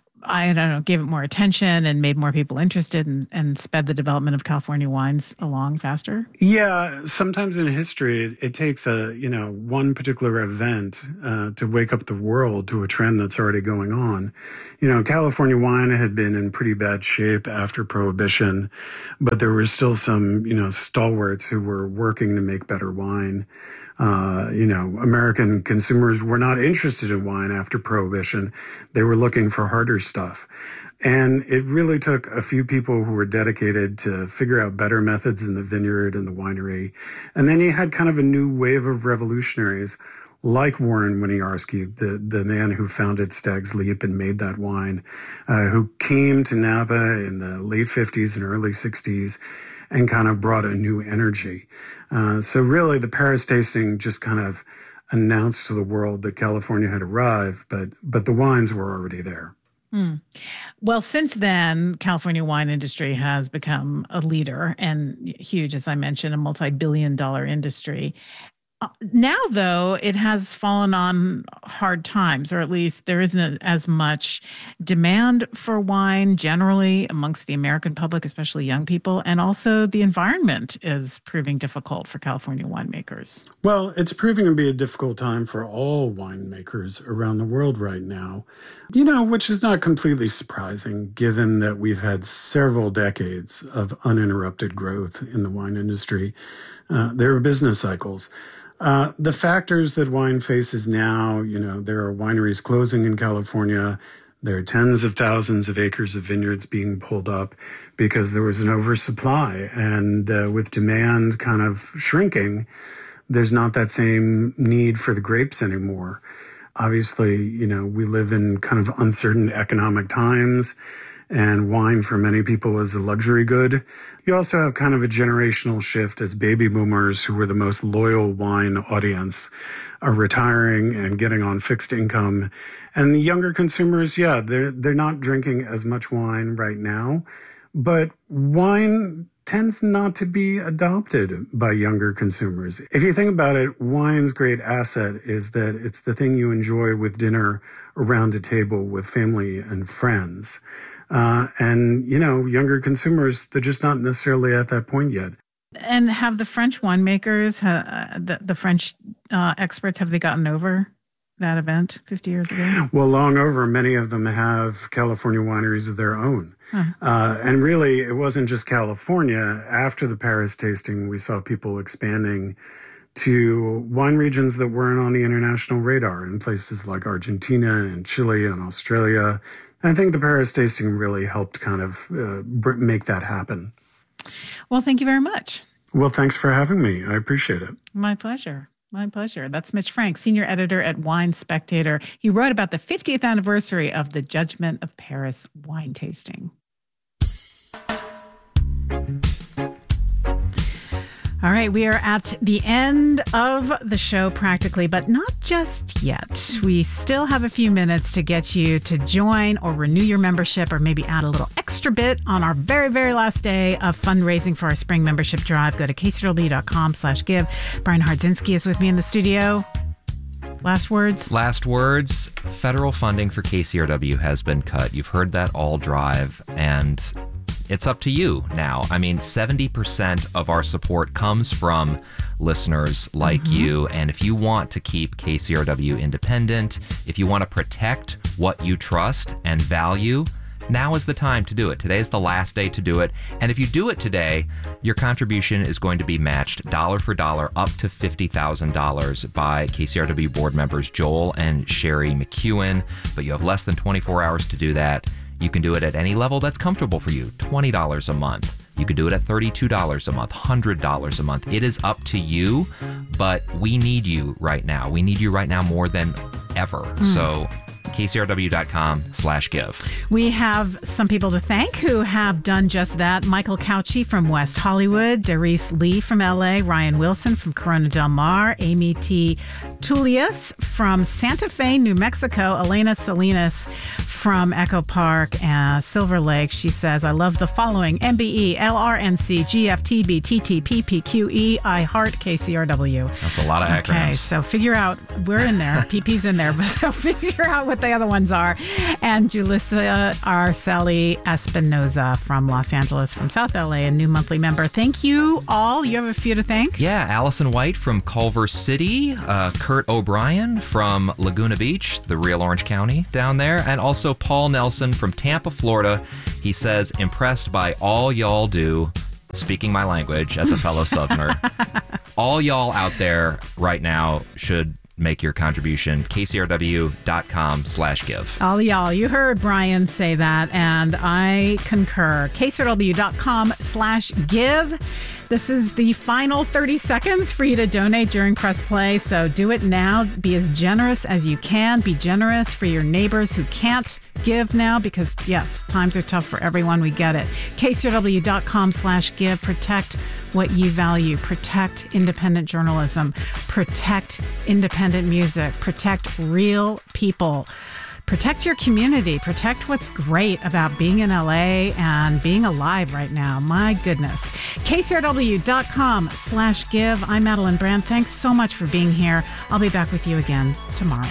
I don't know, gave it more attention and made more people interested and, and sped the development of California wines along faster? Yeah, sometimes in history, it, it takes a, you know, one particular event uh, to wake up the world to a trend that's already going on. You know, California wine had been in pretty bad shape after Prohibition, but there were still some, you know, stalwarts who were working to make better wine. Uh, you know, American consumers were not interested in wine after Prohibition. They were looking for harder stuff. And it really took a few people who were dedicated to figure out better methods in the vineyard and the winery. And then you had kind of a new wave of revolutionaries like Warren Winiarski, the, the man who founded Stag's Leap and made that wine, uh, who came to Napa in the late fifties and early sixties and kind of brought a new energy. Uh, so really, the Paris tasting just kind of announced to the world that California had arrived, but but the wines were already there. Hmm. Well, since then, California wine industry has become a leader and huge, as I mentioned, a multi-billion dollar industry. Uh, now, though, it has fallen on hard times, or at least there isn't as much demand for wine generally amongst the American public, especially young people. And also the environment is proving difficult for California winemakers. Well, it's proving to be a difficult time for all winemakers around the world right now, you know, which is not completely surprising given that we've had several decades of uninterrupted growth in the wine industry. Uh, there are business cycles. Uh, the factors that wine faces now, you know, there are wineries closing in California. There are tens of thousands of acres of vineyards being pulled up because there was an oversupply. And uh, with demand kind of shrinking, there's not that same need for the grapes anymore. Obviously, you know, we live in kind of uncertain economic times, and wine for many people is a luxury good. You also have kind of a generational shift as baby boomers, who were the most loyal wine audience, are retiring and getting on fixed income. And the younger consumers, yeah, they're, they're not drinking as much wine right now, but wine tends not to be adopted by younger consumers. If you think about it, wine's great asset is that it's the thing you enjoy with dinner around a table with family and friends. Uh, and, you know, younger consumers, they're just not necessarily at that point yet. And have the French winemakers, uh, the, the French uh, experts, have they gotten over that event fifty years ago? Well, long over. Many of them have California wineries of their own. Huh. Uh, and really, it wasn't just California. After the Paris tasting, we saw people expanding to wine regions that weren't on the international radar in places like Argentina and Chile and Australia. I think the Paris tasting really helped kind of uh, make that happen. Well, thank you very much. Well, thanks for having me. I appreciate it. My pleasure. My pleasure. That's Mitch Frank, senior editor at Wine Spectator. He wrote about the fiftieth anniversary of the Judgment of Paris wine tasting. All right, we are at the end of the show practically, but not just yet. We still have a few minutes to get you to join or renew your membership, or maybe add a little extra bit on our very, very last day of fundraising for our spring membership drive. Go to k c r w dot com slash give. Brian Hardzinski is with me in the studio. Last words? Last words. Federal funding for K C R W has been cut. You've heard that all drive, and it's up to you now. I mean, seventy percent of our support comes from listeners like mm-hmm. you. And if you want to keep K C R W independent, if you want to protect what you trust and value, now is the time to do it. Today is the last day to do it. And if you do it today, your contribution is going to be matched dollar for dollar up to fifty thousand dollars by K C R W board members Joel and Sherry McEwen. But you have less than twenty-four hours to do that. You can do it at any level that's comfortable for you, twenty dollars a month. You can do it at thirty-two dollars a month, one hundred dollars a month. It is up to you, but we need you right now. We need you right now more than ever. Mm. So kcrw.com slash give. We have some people to thank who have done just that. Michael Cauchi from West Hollywood, Darice Lee from L A, Ryan Wilson from Corona Del Mar, Amy T. Tullius from Santa Fe, New Mexico, Elena Salinas from Echo Park, uh, Silver Lake. She says, I love the following: M B E, L R N C, G F T B, T T P, P Q E, I Heart, K C R W. That's a lot of acronyms. Okay, so figure out, we're in there, P P's in there, but so figure out what the other ones are. And Julissa Arceli Espinoza from Los Angeles, from South L A, a new monthly member. Thank you all. You have a few to thank? Yeah, Allison White from Culver City, uh, Kurt O'Brien from Laguna Beach, the real Orange County down there, and also Paul Nelson from Tampa, Florida. He says, impressed by all y'all do, speaking my language as a fellow Southerner. All y'all out there right now should make your contribution. kcrw.com slash give. All y'all, you heard Brian say that, and I concur. kcrw.com slash give. This is the final thirty seconds for you to donate during Press Play, so do it now. Be as generous as you can. Be generous for your neighbors who can't give now, because, yes, times are tough for everyone. We get it. kcrw.com slash give. Protect what you value. Protect independent journalism. Protect independent music. Protect real people. Protect your community. Protect what's great about being in L A and being alive right now. My goodness. kcrw.com slash give. I'm Madeline Brand. Thanks so much for being here. I'll be back with you again tomorrow.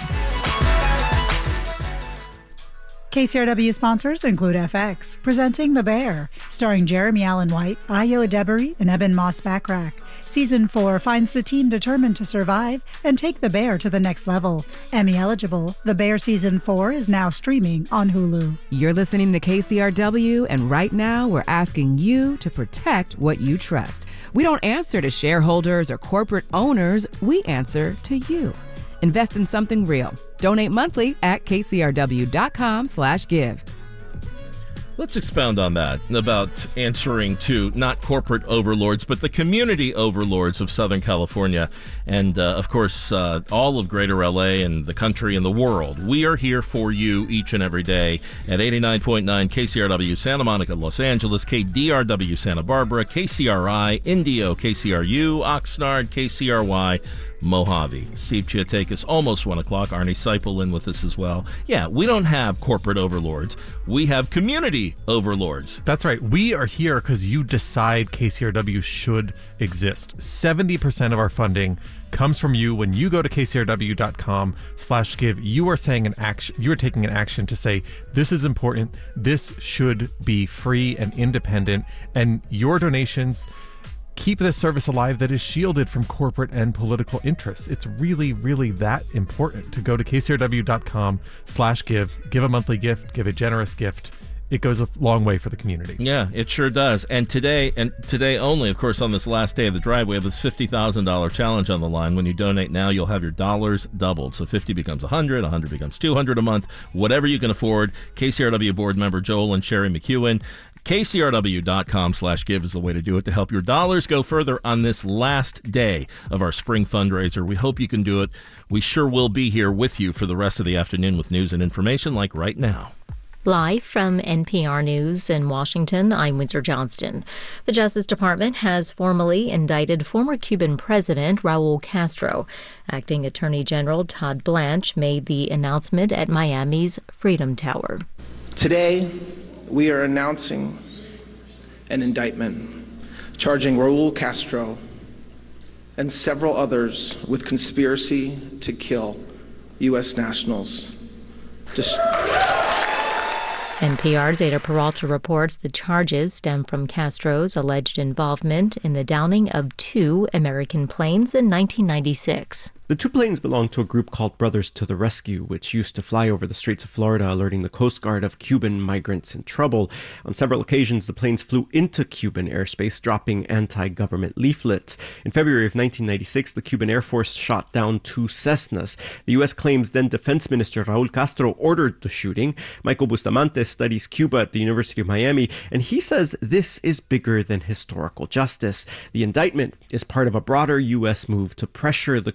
K C R W sponsors include F X, presenting The Bear, starring Jeremy Allen White, Ayo Edebiri, and Eben Moss-Backrack. Season four finds the team determined to survive and take The Bear to the next level. Emmy eligible, The Bear Season four is now streaming on Hulu. You're listening to K C R W, and right now we're asking you to protect what you trust. We don't answer to shareholders or corporate owners, we answer to you. Invest in something real. Donate monthly at kcrw.com slash give. Let's expound on that, about answering to not corporate overlords, but the community overlords of Southern California and, uh, of course, uh, all of Greater L A and the country and the world. We are here for you each and every day at eighty-nine point nine K C R W Santa Monica, Los Angeles, K D R W Santa Barbara, K C R I, Indio, K C R U, Oxnard, K C R Y, Mojave. Steve Chiatakis, almost one o'clock. Arnie Seipel in with us as well. Yeah, we don't have corporate overlords. We have community overlords. That's right. We are here because you decide K C R W should exist. seventy percent of our funding comes from you. When you go to kcrw.com slash give, you are saying an action, you are taking an action to say, this is important, this should be free and independent, and your donations keep this service alive that is shielded from corporate and political interests. It's really, really that important to go to kcrw.com slash give, give a monthly gift, give a generous gift. It goes a long way for the community. Yeah, it sure does. And today, and today only, of course, on this last day of the drive, we have this fifty thousand dollars challenge on the line. When you donate now, you'll have your dollars doubled. So fifty becomes one hundred, one hundred becomes two hundred a month, whatever you can afford. K C R W board member Joel and Sherry McEwen. kcrw.com slash give is the way to do it, to help your dollars go further on this last day of our spring fundraiser. We hope you can do it. We sure will be here with you for the rest of the afternoon with news and information like right now. Live from N P R News in Washington, I'm Windsor Johnston. The Justice Department has formally indicted former Cuban President Raul Castro. Acting Attorney General Todd Blanche made the announcement at Miami's Freedom Tower. Today, we are announcing an indictment charging Raul Castro and several others with conspiracy to kill U S nationals. Just N P R's Ada Peralta reports the charges stem from Castro's alleged involvement in the downing of two American planes in nineteen ninety-six. The two planes belonged to a group called Brothers to the Rescue, which used to fly over the Straits of Florida, alerting the Coast Guard of Cuban migrants in trouble. On several occasions, the planes flew into Cuban airspace, dropping anti-government leaflets. In February of nineteen ninety-six, the Cuban Air Force shot down two Cessnas. The U S claims then Defense Minister Raul Castro ordered the shooting. Michael Bustamante studies Cuba at the University of Miami, and he says this is bigger than historical justice. The indictment is part of a broader U S move to pressure the Cuban government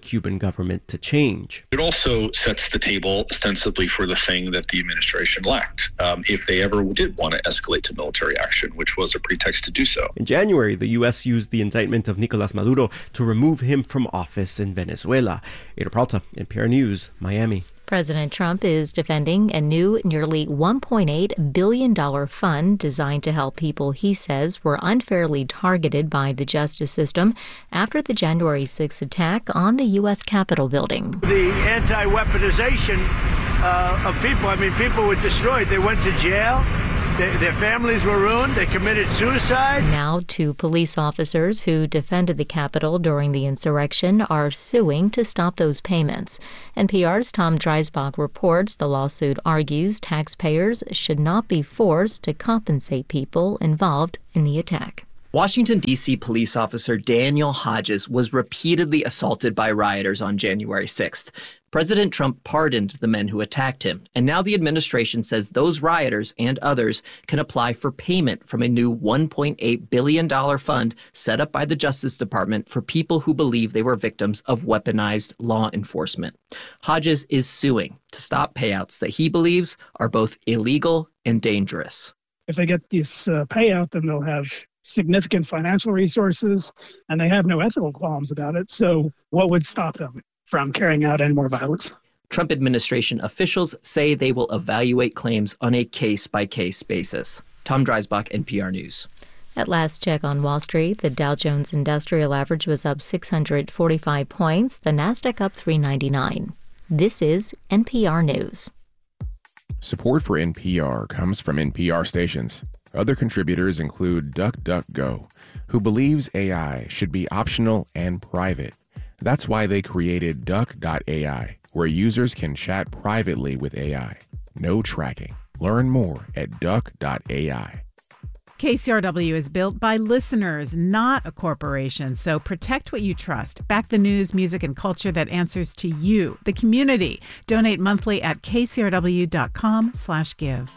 government to change. It also sets the table ostensibly for the thing that the administration lacked, um, if they ever did want to escalate to military action, which was a pretext to do so. In January, the U S used the indictment of Nicolas Maduro to remove him from office in Venezuela. Ada Peralta, N P R News, Miami. President Trump is defending a new nearly one point eight billion dollars fund designed to help people he says were unfairly targeted by the justice system after the January sixth attack on the U S Capitol building. The anti-weaponization uh, of people, I mean, people were destroyed. They went to jail. They, their families were ruined. They committed suicide. Now, two police officers who defended the Capitol during the insurrection are suing to stop those payments. N P R's Tom Dreisbach reports the lawsuit argues taxpayers should not be forced to compensate people involved in the attack. Washington, D C police officer Daniel Hodges was repeatedly assaulted by rioters on January sixth. President Trump pardoned the men who attacked him, and now the administration says those rioters and others can apply for payment from a new one point eight billion dollars fund set up by the Justice Department for people who believe they were victims of weaponized law enforcement. Hodges is suing to stop payouts that he believes are both illegal and dangerous. If they get this uh, payout, then they'll have significant financial resources, and they have no ethical qualms about it. So what would stop them from carrying out any more violence? Trump administration officials say they will evaluate claims on a case-by-case basis. Tom Dreisbach, N P R News. At last check on Wall Street, the Dow Jones Industrial Average was up six hundred forty-five points, the Nasdaq up three ninety-nine. This is N P R News. Support for N P R comes from N P R stations. Other contributors include DuckDuckGo, who believes A I should be optional and private. That's why they created Duck dot A I, where users can chat privately with A I. No tracking. Learn more at Duck dot A I. K C R W is built by listeners, not a corporation. So protect what you trust. Back the news, music, and culture that answers to you, the community. Donate monthly at kcrw.com slash give.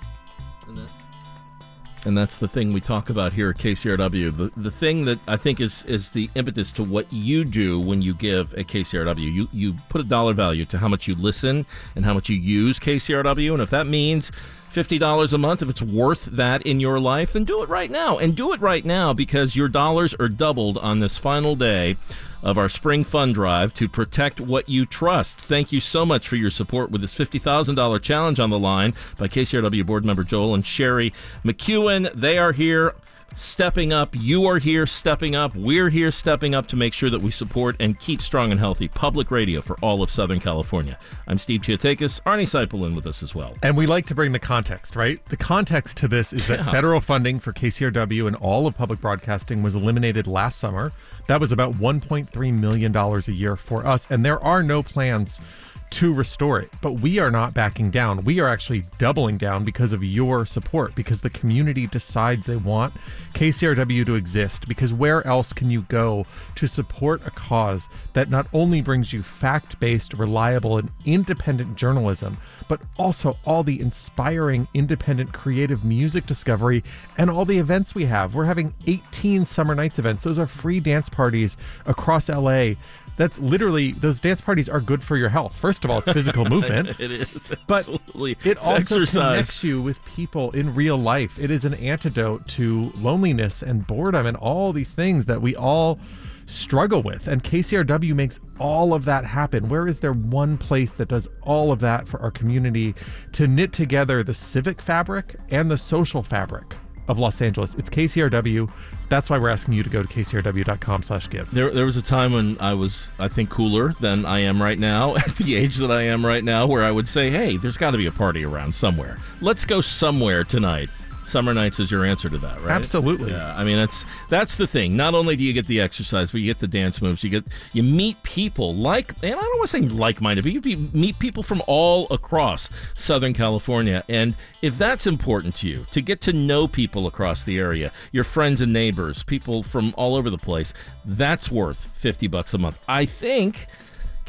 And that's the thing we talk about here at K C R W. The the thing that I think is is the impetus to what you do when you give at K C R W. You you put a dollar value to how much you listen and how much you use K C R W. And if that means fifty dollars a month, if it's worth that in your life, then do it right now. And do it right now because your dollars are doubled on this final day of our spring fund drive to protect what you trust. Thank you so much for your support with this fifty thousand dollars challenge on the line by K C R W board member Joel and Sherry McEwen. They are here stepping up. You are here stepping up. We're here stepping up to make sure that we support and keep strong and healthy public radio for all of Southern California. I'm Steve Chiotakis. Arnie Seipel in with us as well. And we like to bring the context, right? The context to this is that Yeah. federal funding for K C R W and all of public broadcasting was eliminated last summer. That was about one point three million dollars a year for us, and there are no plans to restore it. But we are not backing down. We are actually doubling down because of your support, because the community decides they want K C R W to exist, because where else can you go to support a cause that not only brings you fact-based, reliable, and independent journalism, but also all the inspiring, independent, creative music discovery and all the events we have. We're having eighteen Summer Nights events. Those are free dance parties across L A. That's literally, those dance parties are good for your health. First of all, it's physical movement. It is, but absolutely. it It's also exercise. connects you with people in real life. It is an antidote to loneliness and boredom and all these things that we all struggle with. And K C R W makes all of that happen. Where is there one place that does all of that for our community to knit together the civic fabric and the social fabric of Los Angeles? It's K C R W. That's why we're asking you to go to kcrw.com slash give. There, there was a time when I was, I think, cooler than I am right now, at the age that I am right now, where I would say, hey, there's got to be a party around somewhere. Let's go somewhere tonight. Summer Nights is your answer to that, right? Absolutely. Yeah, I mean, that's that's the thing. Not only do you get the exercise, but you get the dance moves. You get you meet people like, and I don't want to say like-minded, but you be, meet people from all across Southern California. And if that's important to you, to get to know people across the area, your friends and neighbors, people from all over the place, that's worth fifty bucks a month. I think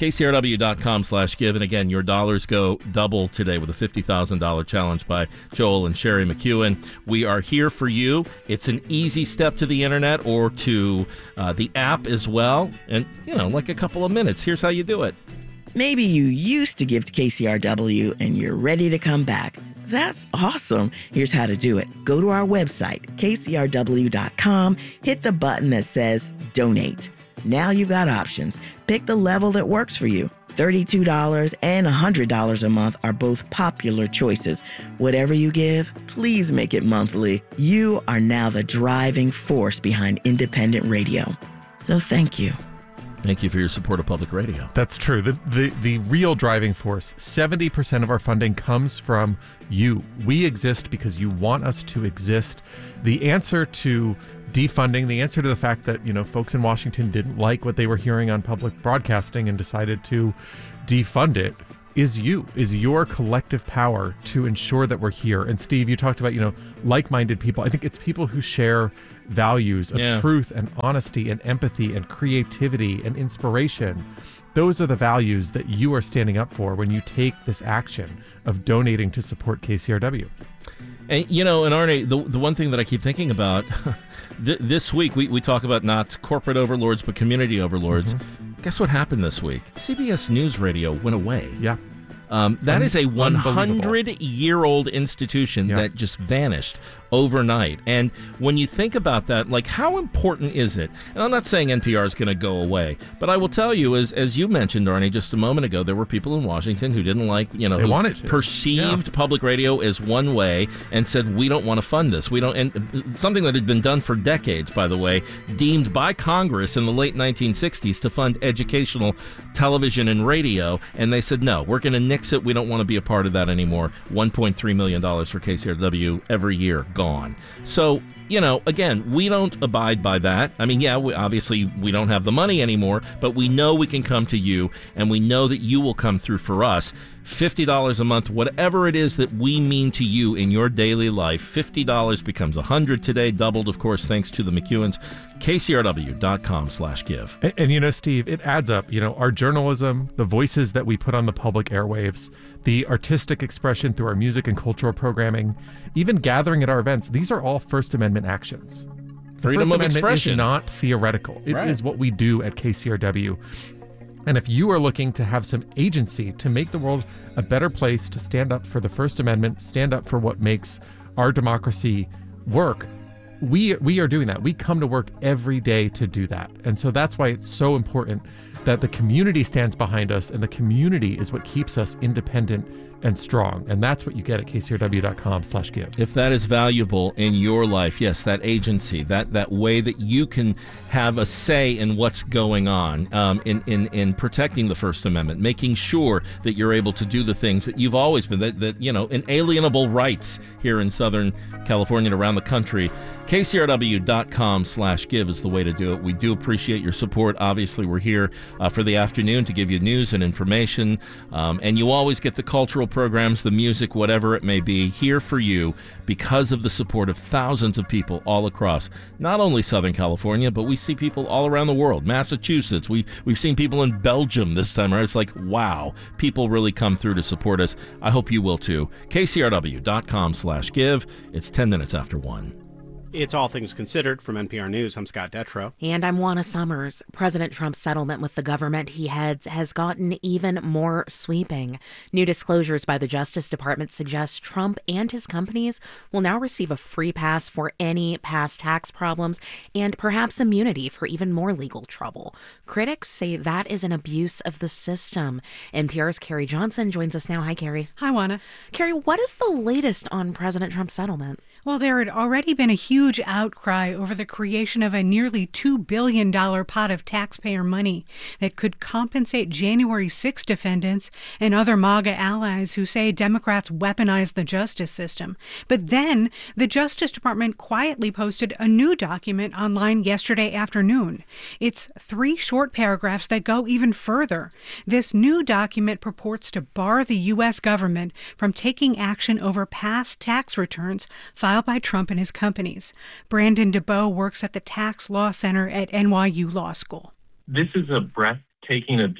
K C R W dot com slash give. And again, your dollars go double today with a fifty thousand dollars challenge by Joel and Sherry McEwen. We are here for you. It's an easy step to the internet or to uh, the app as well. And, you know, like a couple of minutes. Here's how you do it. Maybe you used to give to K C R W and you're ready to come back. That's awesome. Here's how to do it. Go to our website, K C R W dot com, hit the button that says donate. Now you've got options. Pick the level that works for you. thirty-two dollars and one hundred dollars a month are both popular choices. Whatever you give, please make it monthly. You are now the driving force behind independent radio. So thank you. Thank you for your support of public radio. That's true. The, the the real driving force, seventy percent of our funding comes from you. We exist because you want us to exist. The answer to defunding, the answer to the fact that, you know, folks in Washington didn't like what they were hearing on public broadcasting and decided to defund it, is you, is your collective power to ensure that we're here. And Steve, you talked about, you know, like-minded people. I think it's people who share values of Yeah. truth and honesty and empathy and creativity and inspiration. Those are the values that you are standing up for when you take this action of donating to support K C R W. And, you know, and Arnie, the, the one thing that I keep thinking about, th- this week we, we talk about not corporate overlords, but community overlords. Mm-hmm. Guess what happened this week? C B S News Radio went away. Yeah. Um, that Un- is a one hundred year old institution Yeah. that just vanished overnight. And when you think about that, like, how important is it? And I'm not saying N P R is going to go away, but I will tell you, as as you mentioned, Arnie, just a moment ago, there were people in Washington who didn't like, you know, They who wanted to. perceived Yeah. public radio as one way and said, we don't want to fund this. We don't, and something that had been done for decades, by the way, deemed by Congress in the late nineteen sixties to fund educational television and radio. And they said, no, we're going to nix it. We don't want to be a part of that anymore. one point three million dollars for K C R W every year gone. So, you know, again, we don't abide by that. I mean, yeah, we, obviously we don't have the money anymore, but we know we can come to you, and we know that you will come through for us. fifty dollars a month, whatever it is that we mean to you in your daily life, fifty dollars becomes one hundred dollars today, doubled, of course, thanks to the McEwens. K C R W dot com slash give. And, and, you know, Steve, it adds up. You know, our journalism, the voices that we put on the public airwaves, the artistic expression through our music and cultural programming, even gathering at our events, these are all First Amendment actions. The Freedom First of Amendment expression. is not theoretical. It Right. is what we do at K C R W. And if you are looking to have some agency to make the world a better place, to stand up for the First Amendment, stand up for what makes our democracy work, we we are doing that. We come to work every day to do that. And so that's why it's so important that the community stands behind us, and the community is what keeps us independent and strong. And that's what you get at K C R W dot com slash give. If that is valuable in your life, yes, that agency, that that way that you can have a say in what's going on, um, in, in, in protecting the First Amendment, making sure that you're able to do the things that you've always been, that, that you know, inalienable rights here in Southern California and around the country. K C R W dot com slash give is the way to do it. We do appreciate your support. Obviously, we're here uh, for the afternoon to give you news and information, um, and you always get the cultural programs, the music, whatever it may be, here for you because of the support of thousands of people all across not only Southern California, but we see people all around the world. Massachusetts, we, we've seen people in Belgium this time. Right? It's like, wow, people really come through to support us. I hope you will too. K C R W dot com slash give. It's ten minutes after one. It's All Things Considered from N P R News. I'm Scott Detrow. And I'm Juana Summers. President Trump's settlement with the government he heads has gotten even more sweeping. New disclosures by the Justice Department suggest Trump and his companies will now receive a free pass for any past tax problems and perhaps immunity for even more legal trouble. Critics say that is an abuse of the system. N P R's Carrie Johnson joins us now. Hi, Carrie. Hi, Juana. Carrie, what is the latest on President Trump's settlement? Well, there had already been a huge outcry over the creation of a nearly two billion dollars pot of taxpayer money that could compensate January sixth defendants and other MAGA allies who say Democrats weaponized the justice system. But then the Justice Department quietly posted a new document online yesterday afternoon. It's three short paragraphs that go even further. This new document purports to bar the U S government from taking action over past tax returns filed by Trump and his companies. Brandon DeBow works at the Tax Law Center at N Y U Law School. This is a breathtaking abuse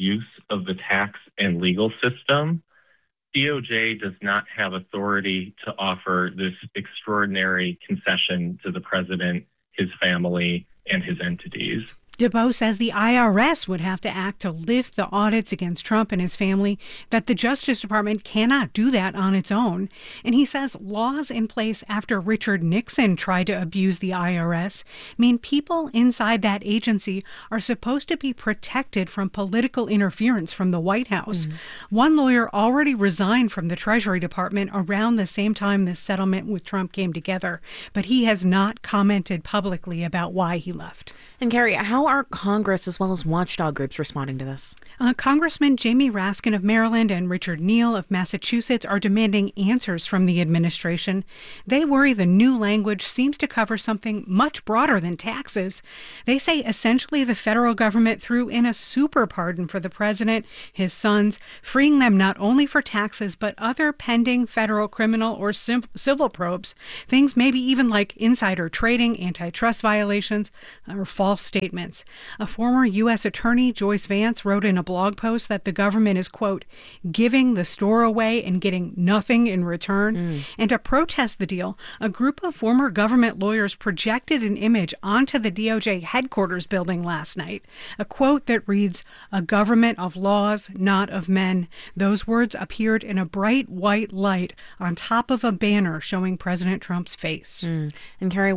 of the tax and legal system, D O J does not have authority to offer this extraordinary concession to the president, his family, and his entities. DeBow says the I R S would have to act to lift the audits against Trump and his family, that the Justice Department cannot do that on its own. And he says laws in place after Richard Nixon tried to abuse the I R S mean people inside that agency are supposed to be protected from political interference from the White House. Mm-hmm. One lawyer already resigned from the Treasury Department around the same time this settlement with Trump came together, but he has not commented publicly about why he left. And Carrie, how are Congress as well as watchdog groups responding to this? Uh, Congressman Jamie Raskin of Maryland and Richard Neal of Massachusetts are demanding answers from the administration. They worry the new language seems to cover something much broader than taxes. They say essentially the federal government threw in a super pardon for the president, his sons, freeing them not only for taxes but other pending federal criminal or sim- civil probes, things maybe even like insider trading, antitrust violations, or false statements. A former U S attorney, Joyce Vance, wrote in a blog post that the government is, quote, giving the store away and getting nothing in return. Mm. And to protest the deal, a group of former government lawyers projected an image onto the D O J headquarters building last night, a quote that reads, "A government of laws, not of men." Those words appeared in a bright white light on top of a banner showing President Trump's face. Mm. And Carrie,